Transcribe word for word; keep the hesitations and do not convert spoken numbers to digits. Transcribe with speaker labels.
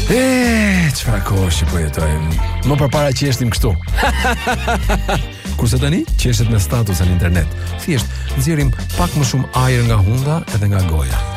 Speaker 1: E, çfarë kohësh që po jetojmë. Më përpara qeshtim kështu. Kurse tani qeshet me status në internet. Thjesht nxjerrim pak më shumë ajër nga hunda edhe nga goja.